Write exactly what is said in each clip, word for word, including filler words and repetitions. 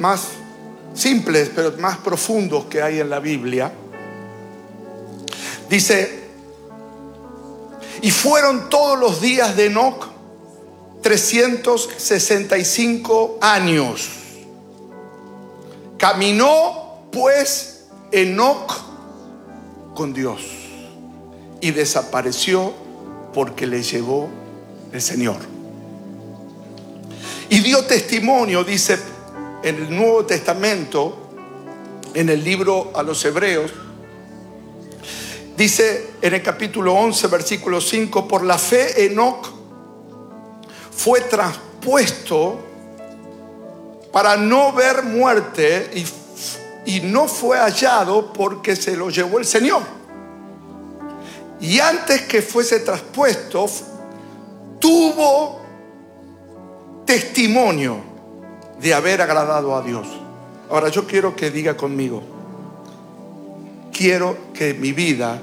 más simples, pero más profundos que hay en la Biblia. Dice: y fueron todos los días de Enoc trescientos sesenta y cinco años. Caminó pues Enoc con Dios y desapareció porque le llevó el Señor. Y dio testimonio, dice en el Nuevo Testamento, en el libro a los Hebreos, dice en el capítulo once, versículo cinco: por la fe Enoc fue traspuesto para no ver muerte y, y no fue hallado porque se lo llevó el Señor. Y antes que fuese traspuesto, tuvo testimonio de haber agradado a Dios. Ahora yo quiero que diga conmigo: quiero que mi vida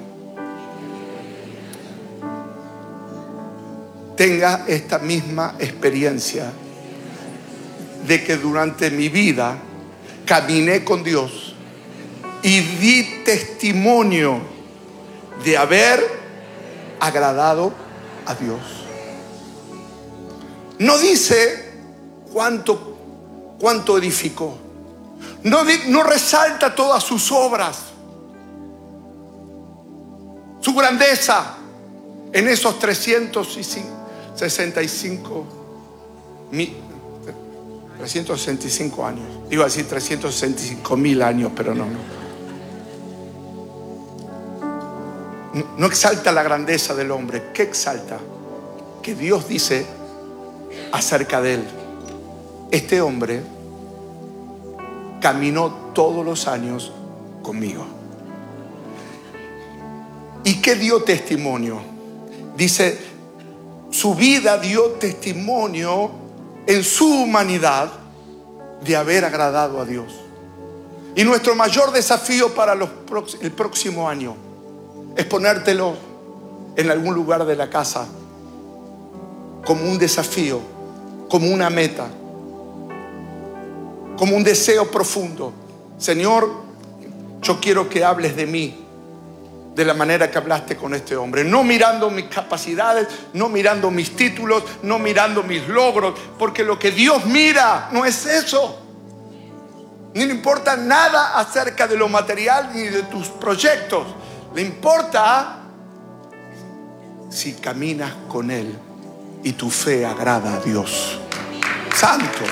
tenga esta misma experiencia de que durante mi vida caminé con Dios y di testimonio de haber agradado a Dios. No dice cuánto, cuánto edificó. No, no resalta todas sus obras, su grandeza en esos trescientos sesenta y cinco años. Iba a decir trescientos sesenta y cinco mil años, pero no, no. No exalta la grandeza del hombre. ¿Qué exalta? Que Dios dice acerca de él: este hombre caminó todos los años conmigo. ¿Y qué dio testimonio? Dice, su vida dio testimonio en su humanidad de haber agradado a Dios. Y nuestro mayor desafío para los, el próximo año es ponértelo en algún lugar de la casa como un desafío, como una meta, como un deseo profundo. Señor, yo quiero que hables de mí de la manera que hablaste con este hombre, no mirando mis capacidades, no mirando mis títulos, no mirando mis logros, porque lo que Dios mira no es eso. Ni le importa nada acerca de lo material ni de tus proyectos. Le importa si caminas con Él y tu fe agrada a Dios. Santo.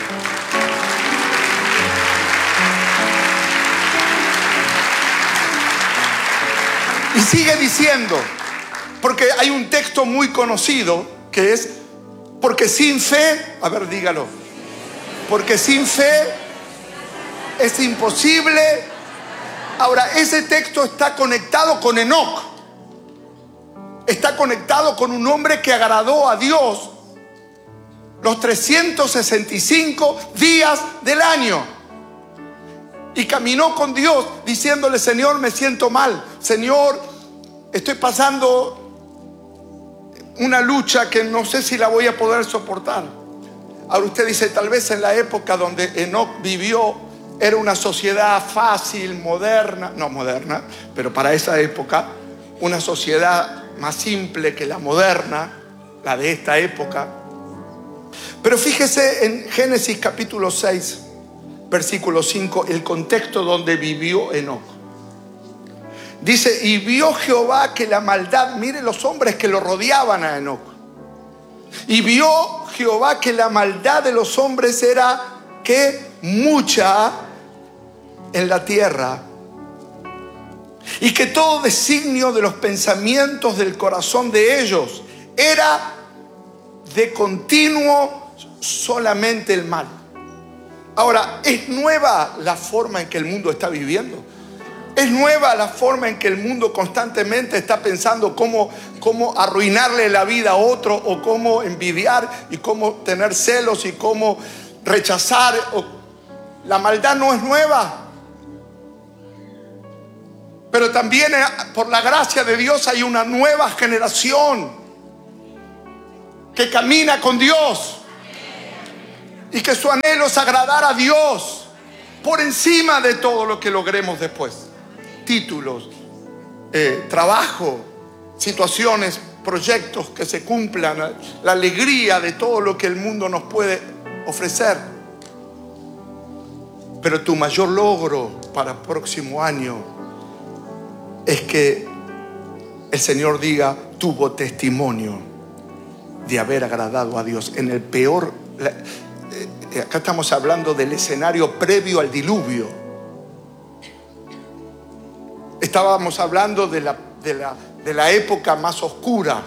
Y sigue diciendo, porque hay un texto muy conocido que es: porque sin fe, a ver, dígalo, porque sin fe es imposible. Ahora, ese texto está conectado con Enoc. Está conectado con un hombre que agradó a Dios los trescientos sesenta y cinco días del año. Y caminó con Dios diciéndole: Señor, me siento mal. Señor, estoy pasando una lucha que no sé si la voy a poder soportar. Ahora usted dice, tal vez en la época donde Enoc vivió era una sociedad fácil, moderna, no moderna, pero para esa época, una sociedad más simple que la moderna, la de esta época. Pero fíjese en Génesis capítulo seis, versículo cinco, el contexto donde vivió Enoc. Dice: y vio Jehová que la maldad, mire los hombres que lo rodeaban a Enoc. Y vio Jehová que la maldad de los hombres era que mucha en la tierra, y que todo designio de los pensamientos del corazón de ellos era de continuo solamente el mal. Ahora, ¿es nueva la forma en que el mundo está viviendo? ¿Es nueva la forma en que el mundo constantemente está pensando cómo, cómo arruinarle la vida a otro, o cómo envidiar, y cómo tener celos, y cómo rechazar? La maldad no es nueva. Pero también, por la gracia de Dios, hay una nueva generación que camina con Dios y que su anhelo es agradar a Dios por encima de todo lo que logremos después. Títulos, eh, trabajo, situaciones, proyectos que se cumplan, la alegría de todo lo que el mundo nos puede ofrecer. Pero tu mayor logro para el próximo año es que el Señor diga: tuvo testimonio de haber agradado a Dios en el peor. Eh, acá estamos hablando del escenario previo al diluvio. Estábamos hablando de la, de la, de la época más oscura,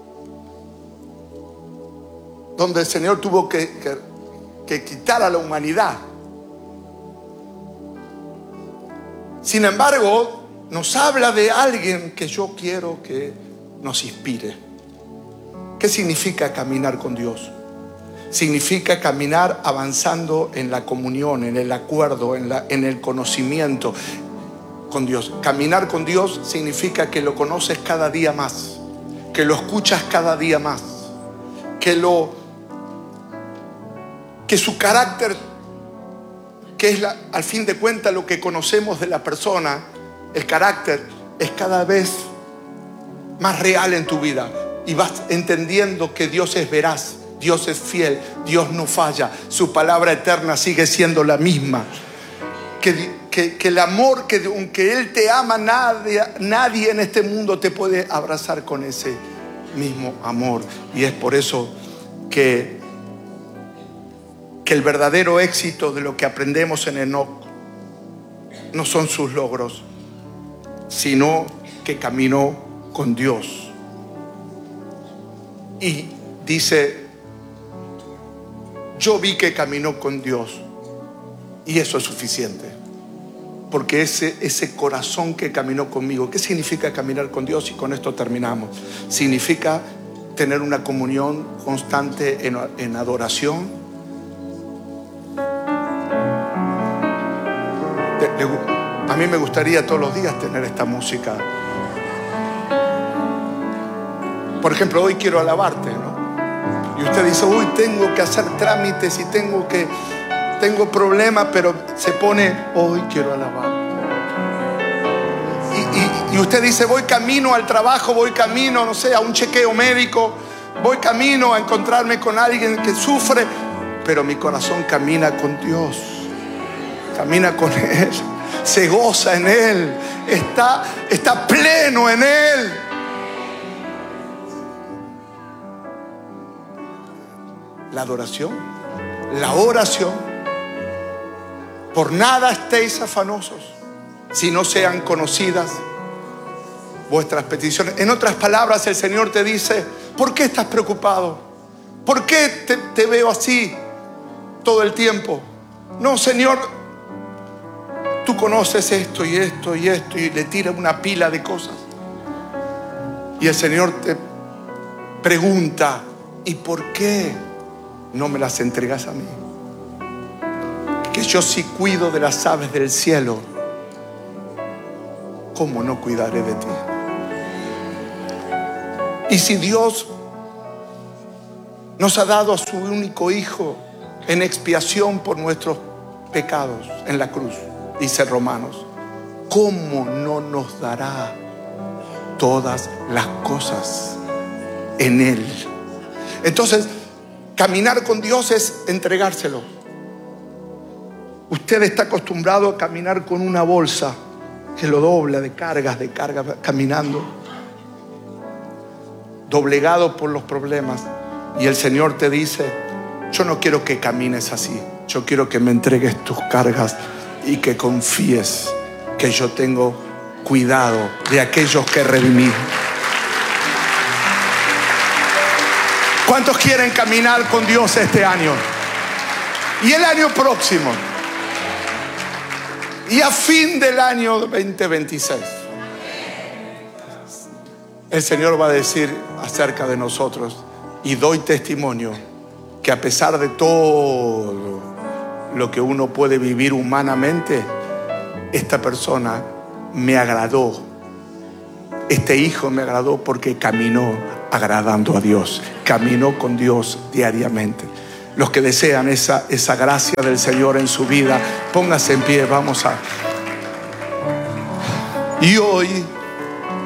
donde el Señor tuvo que, que, que quitar a la humanidad. Sin embargo, nos habla de alguien que yo quiero que nos inspire. ¿Qué significa caminar con Dios? Significa caminar avanzando en la comunión, en el acuerdo, en, la, en el conocimiento con Dios. Caminar con Dios significa que lo conoces cada día más, que lo escuchas cada día más, que lo que su carácter, que es la, al fin de cuentas lo que conocemos de la persona, el carácter es cada vez más real en tu vida, y vas entendiendo que Dios es veraz, Dios es fiel, Dios no falla, su palabra eterna sigue siendo la misma. Que, que, que el amor, que aunque Él te ama, nadie, nadie en este mundo te puede abrazar con ese mismo amor. Y es por eso que, que el verdadero éxito de lo que aprendemos en Enoc no son sus logros, sino que caminó con Dios. Y dice: yo vi que caminó con Dios, y eso es suficiente. Porque ese, ese corazón que caminó conmigo, ¿qué significa caminar con Dios? Y con esto terminamos. Significa tener una comunión constante en, en adoración. De, de, a mí me gustaría todos los días tener esta música. Por ejemplo, hoy quiero alabarte, ¿no? Y usted dice: uy, tengo que hacer trámites y tengo que... tengo problemas, pero se pone: hoy quiero alabar. Y, y, y usted dice: voy camino al trabajo, voy camino, no sé, a un chequeo médico, voy camino a encontrarme con alguien que sufre, pero mi corazón camina con Dios, camina con Él, se goza en Él, está, está pleno en Él. La adoración, la oración. Por nada estéis afanosos, si no sean conocidas vuestras peticiones. En otras palabras, el Señor te dice: ¿por qué estás preocupado? ¿Por qué te, te veo así todo el tiempo? No, Señor, tú conoces esto y esto y esto, y le tira una pila de cosas. Y el Señor te pregunta: ¿y por qué no me las entregas a mí? Que yo sí cuido de las aves del cielo, ¿cómo no cuidaré de ti? Y si Dios nos ha dado a su único Hijo en expiación por nuestros pecados en la cruz, dice Romanos, ¿cómo no nos dará todas las cosas en Él? Entonces, caminar con Dios es entregárselo. Usted está acostumbrado a caminar con una bolsa que lo dobla de cargas, de cargas, caminando, doblegado por los problemas. Y el Señor te dice: yo no quiero que camines así, yo quiero que me entregues tus cargas y que confíes que yo tengo cuidado de aquellos que redimí. ¿Cuántos quieren caminar con Dios este año? Y el año próximo. Y a fin del año veinte veintiséis. El Señor va a decir acerca de nosotros: y doy testimonio que a pesar de todo lo que uno puede vivir humanamente, esta persona me agradó. Este hijo me agradó porque caminó agradando a Dios, caminó con Dios diariamente. Los que desean esa, esa gracia del Señor en su vida, póngase en pie, vamos a... Y hoy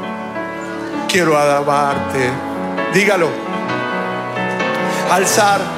quiero alabarte. Dígalo. Alzar